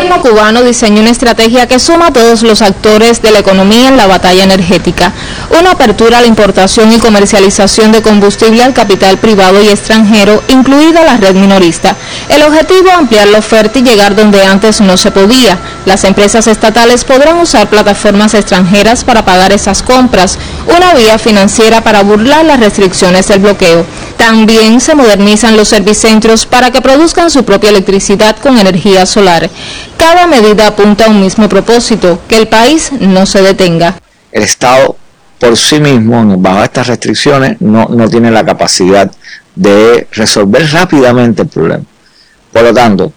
gobierno cubano diseñó una estrategia que suma a todos los actores de la economía en la batalla energética. Una apertura a la importación y comercialización de combustible al capital privado y extranjero, incluida la red minorista. El objetivo, ampliar la oferta y llegar donde antes no se podía. Las empresas estatales podrán usar plataformas extranjeras para pagar esas compras, una vía financiera para burlar las restricciones del bloqueo. También se modernizan los servicentros para que produzcan su propia electricidad con energía solar. Cada medida apunta a un mismo propósito, que el país no se detenga. El Estado por sí mismo, bajo estas restricciones, no tiene la capacidad de resolver rápidamente el problema. Por lo tanto,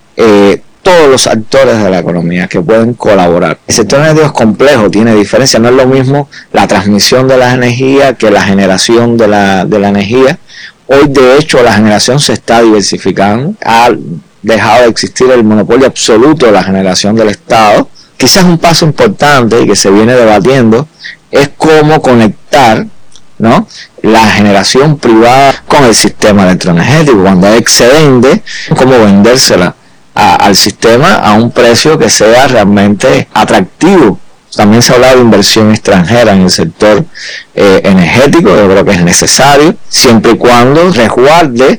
todos los actores de la economía que pueden colaborar. El sector energético es complejo, tiene diferencias, no es lo mismo la transmisión de la energía que la generación de la energía. Hoy, de hecho, la generación se está diversificando, ha dejado de existir el monopolio absoluto de la generación del Estado. Quizás un paso importante y que se viene debatiendo es cómo conectar, ¿no?, la generación privada con el sistema electroenergético. Cuando hay excedente, cómo vendérsela al sistema a un precio que sea realmente atractivo. También se ha hablado de inversión extranjera en el sector energético. Yo creo que es necesario, siempre y cuando resguarde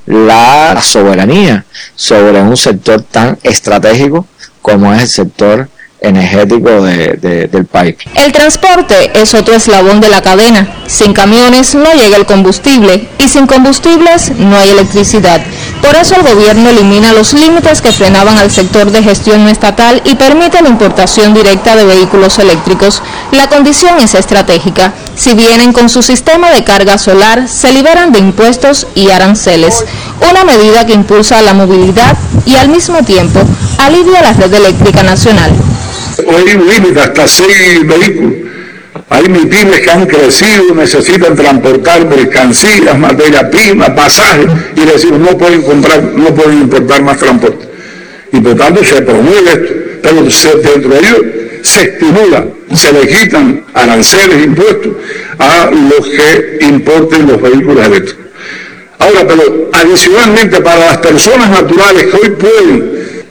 la soberanía sobre un sector tan estratégico como es el sector energético del país. El transporte es otro eslabón de la cadena. Sin camiones no llega el combustible y sin combustibles no hay electricidad. Por eso el gobierno elimina los límites que frenaban al sector de gestión estatal y permite la importación directa de vehículos eléctricos. La condición es estratégica. Si vienen con su sistema de carga solar, se liberan de impuestos y aranceles. Una medida que impulsa la movilidad y al mismo tiempo alivia la red eléctrica nacional. Hoy hay un límite hasta 6 vehículos. Hay MIPYMES que han crecido, necesitan transportar mercancías, materia prima, pasajes, y decimos no pueden importar más transporte. Y por tanto se promueve esto, pero dentro de ello se estimula, se le quitan aranceles, impuestos a los que importen los vehículos eléctricos. Ahora, pero adicionalmente para las personas naturales que hoy pueden,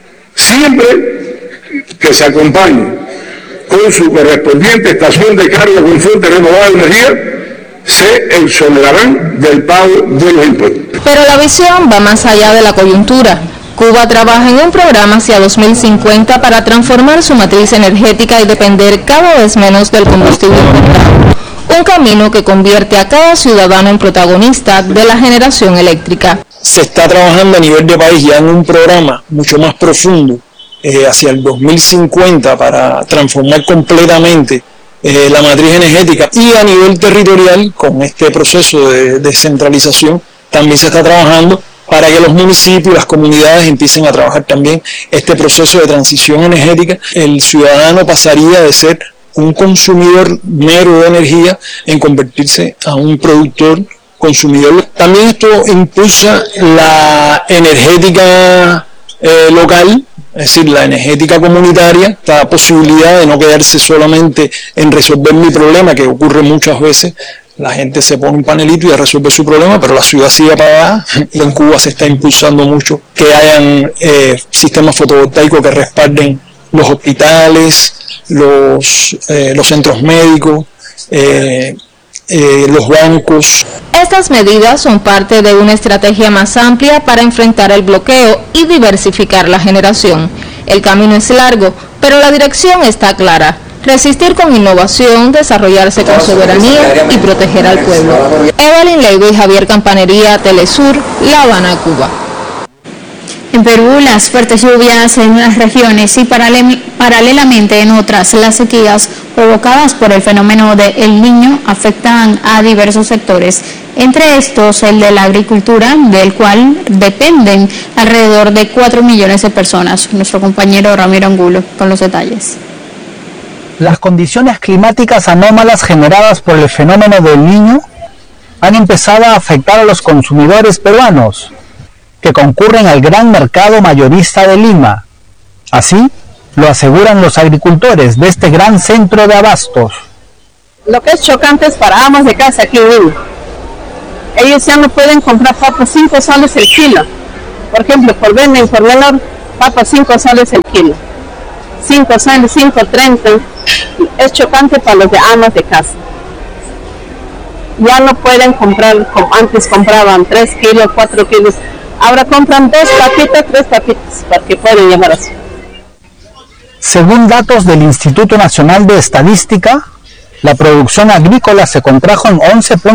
siempre que se acompañe con su correspondiente estación de carga con fuente renovable de energía, se exonerarán del pago de los impuestos. Pero la visión va más allá de la coyuntura. Cuba trabaja en un programa hacia 2050 para transformar su matriz energética y depender cada vez menos del combustible importado. Un camino que convierte a cada ciudadano en protagonista de la generación eléctrica. Se está trabajando a nivel de país ya en un programa mucho más profundo hacia el 2050 para transformar completamente la matriz energética, y a nivel territorial con este proceso de descentralización también se está trabajando para que los municipios y las comunidades empiecen a trabajar también este proceso de transición energética. El ciudadano pasaría de ser un consumidor mero de energía en convertirse a un productor consumidor. También esto impulsa la energética local, es decir, la energética comunitaria, la posibilidad de no quedarse solamente en resolver mi problema, que ocurre muchas veces. La gente se pone un panelito y ya resuelve su problema, pero la ciudad sigue apagada. En Cuba se está impulsando mucho que hayan sistemas fotovoltaicos que respalden los hospitales, los centros médicos, los bancos. Estas medidas son parte de una estrategia más amplia para enfrentar el bloqueo y diversificar la generación. El camino es largo, pero la dirección está clara. Resistir con innovación, desarrollarse con soberanía y proteger al pueblo. Evelyn Leigo y Javier Campanería, Telesur, La Habana, Cuba. En Perú, las fuertes lluvias en unas regiones y paralelamente en otras, las sequías provocadas por el fenómeno de El Niño afectan a diversos sectores, entre estos el de la agricultura, del cual dependen alrededor de 4 millones de personas. Nuestro compañero Ramiro Angulo con los detalles. Las condiciones climáticas anómalas generadas por el fenómeno del Niño han empezado a afectar a los consumidores peruanos que concurren al gran mercado mayorista de Lima. Así lo aseguran los agricultores de este gran centro de abastos. Lo que es chocante es para amas de casa aquí en Lima. Ellos ya no pueden comprar papas 5 soles el kilo. Por ejemplo, venden por menor Papas 5 soles el kilo. 5 soles, 5.30. Es chocante para los de amas de casa. Ya no pueden comprar como antes compraban 3 kilos, 4 kilos. Ahora compran 2 papitas, 3 papitas, para que puedan llevar así. Según datos del Instituto Nacional de Estadística, la producción agrícola se contrajo en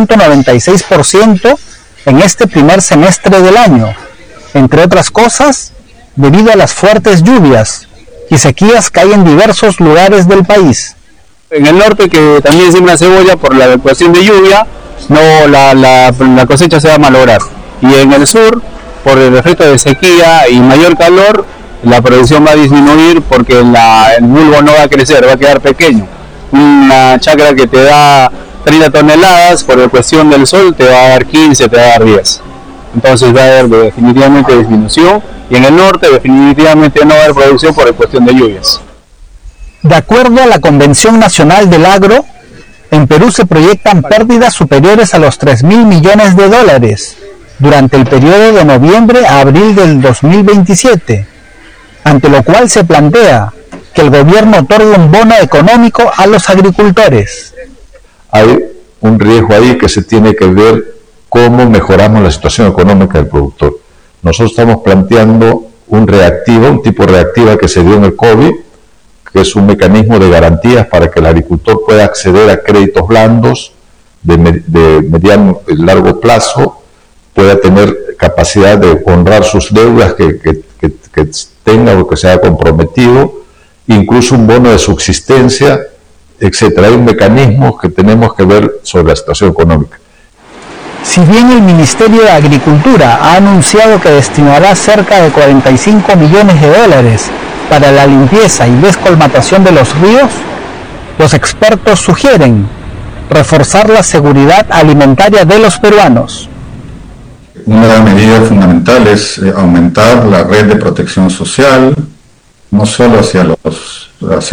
11.96% en este primer semestre del año, entre otras cosas, debido a las fuertes lluvias y sequías que hay en diversos lugares del país. En el norte, que también siembra cebolla por la cuestión de lluvia, no la cosecha se va a malograr. Y en el sur, por el efecto de sequía y mayor calor, la producción va a disminuir porque el bulbo no va a crecer, va a quedar pequeño. Una chacra que te da 30 toneladas, por la cuestión del sol, te va a dar 15, te va a dar 10. Entonces va a haber definitivamente disminución, y en el norte definitivamente no va a haber producción por la cuestión de lluvias. De acuerdo a la Convención Nacional del Agro, en Perú se proyectan pérdidas superiores a los 3.000 millones de dólares durante el periodo de noviembre a abril del 2027, ante lo cual se plantea que el gobierno otorgue un bono económico a los agricultores. Hay un riesgo ahí que se tiene que ver cómo mejoramos la situación económica del productor. Nosotros estamos planteando un tipo reactiva que se dio en el COVID, que es un mecanismo de garantías para que el agricultor pueda acceder a créditos blandos de mediano y largo plazo, pueda tener capacidad de honrar sus deudas que tenga o que se haya comprometido, incluso un bono de subsistencia, etcétera. Hay un mecanismo que tenemos que ver sobre la situación económica. Si bien el Ministerio de Agricultura ha anunciado que destinará cerca de 45 millones de dólares para la limpieza y descolmatación de los ríos, los expertos sugieren reforzar la seguridad alimentaria de los peruanos. Una medida fundamental es aumentar la red de protección social, no solo hacia los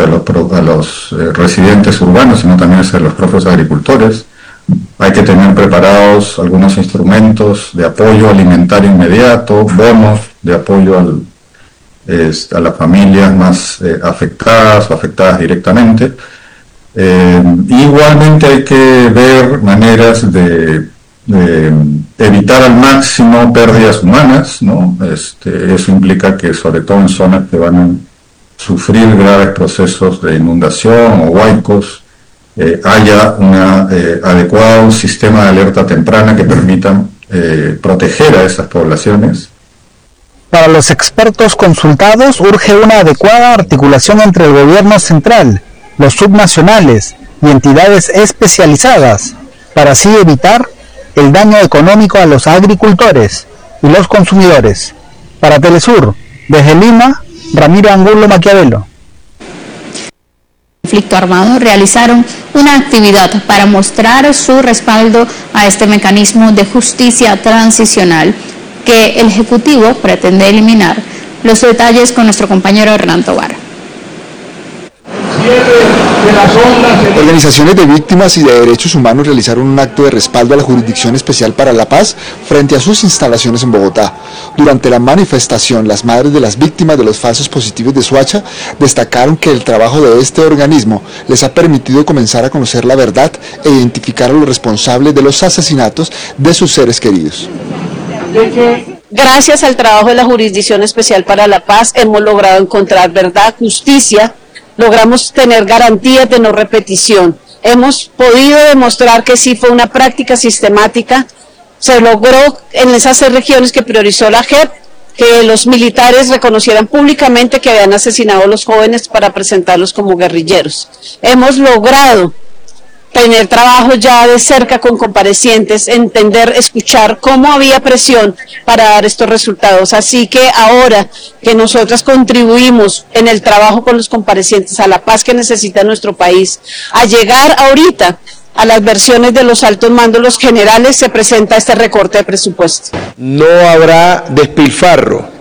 residentes urbanos, sino también hacia los propios agricultores. Hay que tener preparados algunos instrumentos de apoyo alimentario inmediato, bonos de apoyo a las familias más afectadas o afectadas directamente. Igualmente hay que ver maneras de evitar al máximo pérdidas humanas, ¿no? Eso implica que, sobre todo en zonas que van a sufrir graves procesos de inundación o huaicos, haya un adecuado sistema de alerta temprana que permita proteger a esas poblaciones. Para los expertos consultados, urge una adecuada articulación entre el gobierno central, los subnacionales y entidades especializadas, para así evitar el daño económico a los agricultores y los consumidores. Para Telesur, desde Lima, Ramiro Angulo Maquiavelo. Conflicto armado realizaron una actividad para mostrar su respaldo a este mecanismo de justicia transicional que el Ejecutivo pretende eliminar. Los detalles con nuestro compañero Hernán Tobar. Organizaciones de víctimas y de derechos humanos realizaron un acto de respaldo a la Jurisdicción Especial para la Paz frente a sus instalaciones en Bogotá. Durante la manifestación, las madres de las víctimas de los falsos positivos de Soacha destacaron que el trabajo de este organismo les ha permitido comenzar a conocer la verdad e identificar a los responsables de los asesinatos de sus seres queridos. Gracias al trabajo de la Jurisdicción Especial para la Paz hemos logrado encontrar verdad, justicia, logramos tener garantías de no repetición. Hemos podido demostrar que sí fue una práctica sistemática. Se logró en esas 6 regiones que priorizó la JEP, que los militares reconocieran públicamente que habían asesinado a los jóvenes para presentarlos como guerrilleros. Hemos logrado tener trabajo ya de cerca con comparecientes, entender, escuchar cómo había presión para dar estos resultados. Así que ahora que nosotras contribuimos en el trabajo con los comparecientes a la paz que necesita nuestro país, a llegar ahorita a las versiones de los altos mandos, los generales, se presenta este recorte de presupuesto. No habrá despilfarro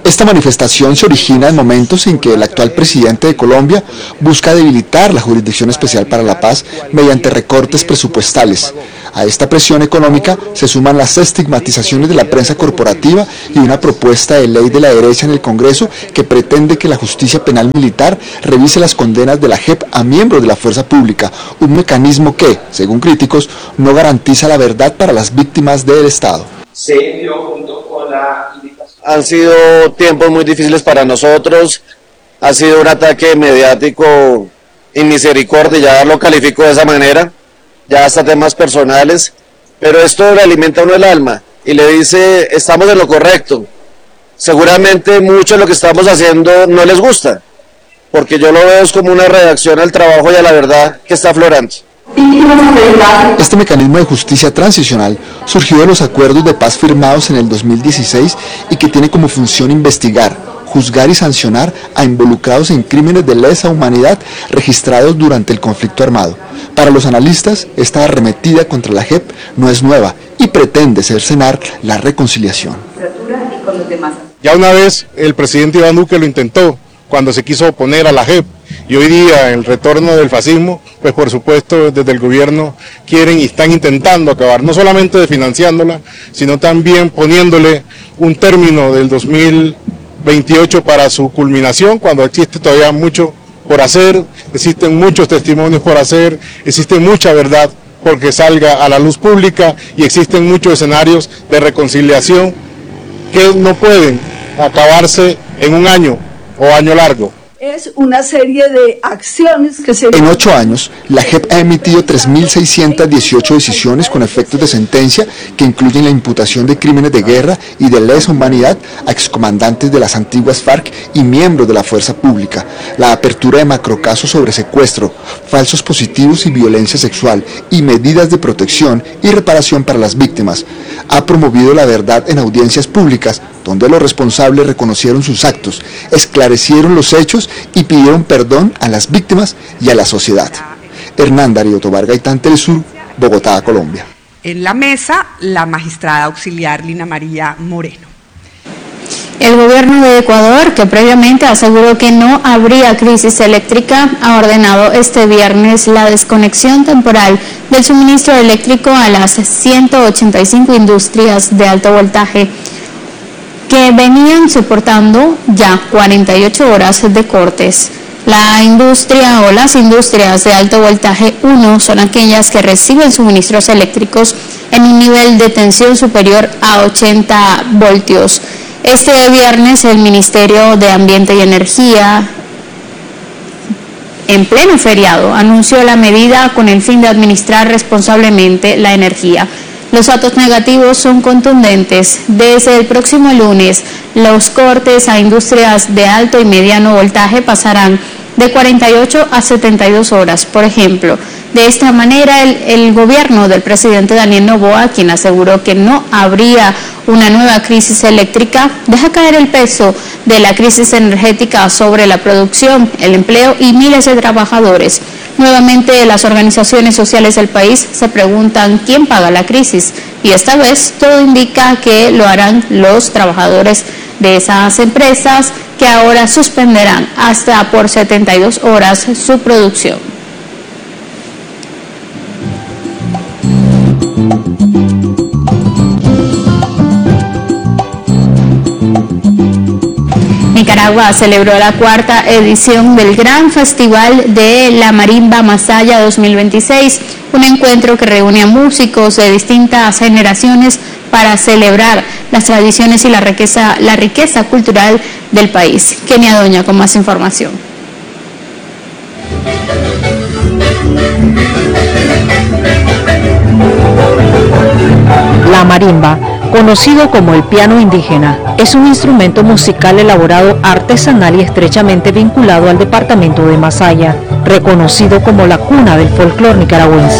Esta manifestación se origina en momentos en que el actual presidente de Colombia busca debilitar la Jurisdicción Especial para la Paz mediante recortes presupuestales. A esta presión económica se suman las estigmatizaciones de la prensa corporativa y una propuesta de ley de la derecha en el Congreso que pretende que la justicia penal militar revise las condenas de la JEP a miembros de la fuerza pública, un mecanismo que, según críticos, no garantiza la verdad para las víctimas del Estado. Se dio junto con la invitación. Han sido tiempos muy difíciles para nosotros, ha sido un ataque mediático sin misericordia, ya lo califico de esa manera, ya hasta temas personales, pero esto le alimenta a uno el alma y le dice, estamos en lo correcto. Seguramente mucho de lo que estamos haciendo no les gusta, porque yo lo veo es como una reacción al trabajo y a la verdad que está aflorando. Este mecanismo de justicia transicional surgió de los acuerdos de paz firmados en el 2016 y que tiene como función investigar, juzgar y sancionar a involucrados en crímenes de lesa humanidad registrados durante el conflicto armado. Para los analistas, esta arremetida contra la JEP no es nueva y pretende cercenar la reconciliación. Ya una vez el presidente Iván Duque lo intentó cuando se quiso oponer a la JEP. Y hoy día el retorno del fascismo, pues por supuesto desde el gobierno quieren y están intentando acabar, no solamente desfinanciándola, sino también poniéndole un término del 2028 para su culminación, cuando existe todavía mucho por hacer, existen muchos testimonios por hacer, existe mucha verdad porque salga a la luz pública y existen muchos escenarios de reconciliación que no pueden acabarse en un año o año largo. Es una serie de acciones que se... En 8 años, la JEP ha emitido 3.618 decisiones con efectos de sentencia que incluyen la imputación de crímenes de guerra y de lesa humanidad a excomandantes de las antiguas FARC y miembros de la fuerza pública, la apertura de macrocasos sobre secuestro, falsos positivos y violencia sexual y medidas de protección y reparación para las víctimas. Ha promovido la verdad en audiencias públicas, donde los responsables reconocieron sus actos, esclarecieron los hechos y pidieron perdón a las víctimas y a la sociedad. Hernán Darío Tobar Gaitán, Telesur, Bogotá, Colombia. En la mesa, la magistrada auxiliar Lina María Moreno. El gobierno de Ecuador, que previamente aseguró que no habría crisis eléctrica, ha ordenado este viernes la desconexión temporal del suministro eléctrico a las 185 industrias de alto voltaje que venían soportando ya 48 horas de cortes. La industria o las industrias de alto voltaje 1 son aquellas que reciben suministros eléctricos en un nivel de tensión superior a 80 voltios. Este viernes el Ministerio de Ambiente y Energía, en pleno feriado, anunció la medida con el fin de administrar responsablemente la energía. Los datos negativos son contundentes. Desde el próximo lunes, los cortes a industrias de alto y mediano voltaje pasarán de 48 a 72 horas, por ejemplo. De esta manera, el gobierno del presidente Daniel Noboa, quien aseguró que no habría una nueva crisis eléctrica, deja caer el peso de la crisis energética sobre la producción, el empleo y miles de trabajadores. Nuevamente, las organizaciones sociales del país se preguntan quién paga la crisis, y esta vez todo indica que lo harán los trabajadores de esas empresas, que ahora suspenderán hasta por 72 horas su producción. Nicaragua celebró la 4ª edición del Gran Festival de la Marimba Masaya 2026, un encuentro que reúne a músicos de distintas generaciones para celebrar las tradiciones y la riqueza cultural del país. Kenia Doña con más información. La marimba, conocido como el piano indígena, es un instrumento musical elaborado artesanal y estrechamente vinculado al departamento de Masaya, reconocido como la cuna del folclore nicaragüense.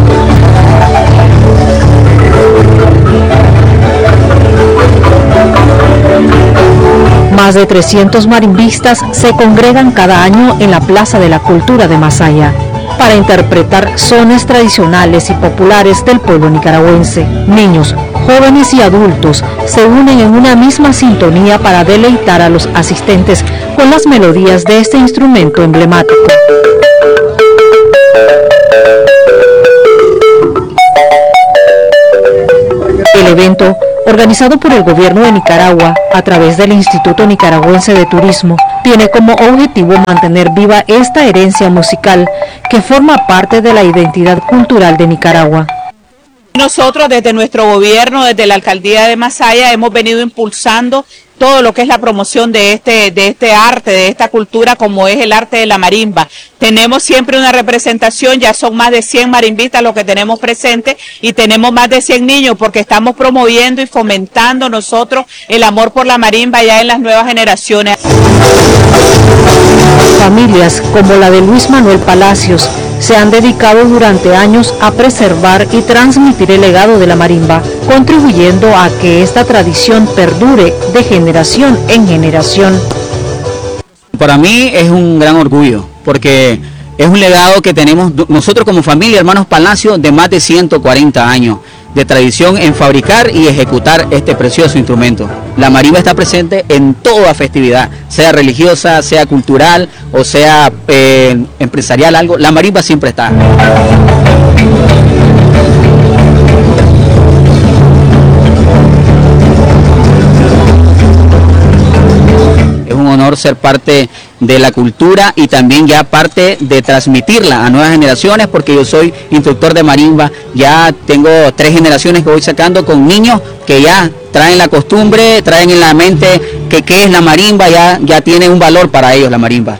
Más de 300 marimbistas se congregan cada año en la Plaza de la Cultura de Masaya. para interpretar sones tradicionales y populares del pueblo nicaragüense. Niños, jóvenes y adultos se unen en una misma sintonía para deleitar a los asistentes con las melodías de este instrumento emblemático. El evento, organizado por el gobierno de Nicaragua a través del Instituto Nicaragüense de Turismo, tiene como objetivo mantener viva esta herencia musical que forma parte de la identidad cultural de Nicaragua. Nosotros desde nuestro gobierno, desde la alcaldía de Masaya, hemos venido impulsando todo lo que es la promoción de este arte, de esta cultura, como es el arte de la marimba. Tenemos siempre una representación, ya son más de 100 marimbistas los que tenemos presentes y tenemos más de 100 niños porque estamos promoviendo y fomentando nosotros el amor por la marimba ya en las nuevas generaciones. Familias como la de Luis Manuel Palacios se han dedicado durante años a preservar y transmitir el legado de la marimba, contribuyendo a que esta tradición perdure de generación en generación. Para mí es un gran orgullo, porque es un legado que tenemos nosotros como familia Hermanos Palacios de más de 140 años de tradición en fabricar y ejecutar este precioso instrumento. La marimba está presente en toda festividad, sea religiosa, sea cultural o sea empresarial, algo, la marimba siempre está. Es un honor ser parte de la cultura y también ya parte de transmitirla a nuevas generaciones, porque yo soy instructor de marimba, ya tengo 3 generaciones que voy sacando con niños que ya traen la costumbre, traen en la mente que qué es la marimba, ya tiene un valor para ellos la marimba.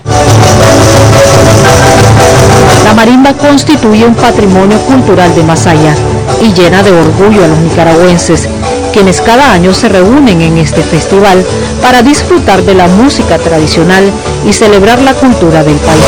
La marimba constituye un patrimonio cultural de Masaya y llena de orgullo a los nicaragüenses, quienes cada año se reúnen en este festival para disfrutar de la música tradicional y celebrar la cultura del país.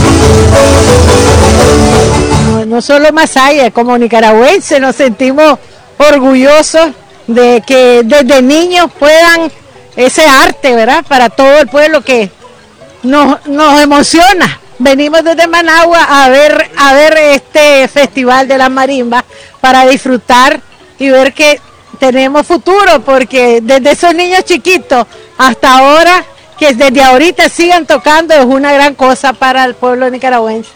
No solo Masaya, como nicaragüenses nos sentimos orgullosos de que desde niños puedan ese arte, ¿verdad? Para todo el pueblo que nos emociona. Venimos desde Managua a ver este festival de la marimba para disfrutar y ver que tenemos futuro, porque desde esos niños chiquitos hasta ahora, que desde ahorita sigan tocando, es una gran cosa para el pueblo nicaragüense.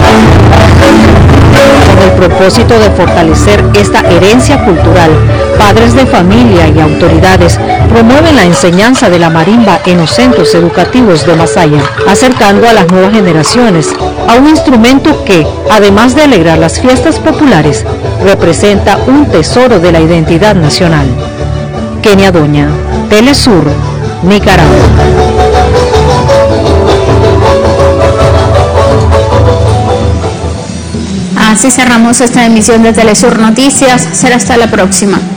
Con el propósito de fortalecer esta herencia cultural, padres de familia y autoridades promueven la enseñanza de la marimba en los centros educativos de Masaya, acercando a las nuevas generaciones a un instrumento que, además de alegrar las fiestas populares, representa un tesoro de la identidad nacional. Kenia Doña, Telesur, Nicaragua. Así cerramos esta emisión de Telesur Noticias. Será hasta la próxima.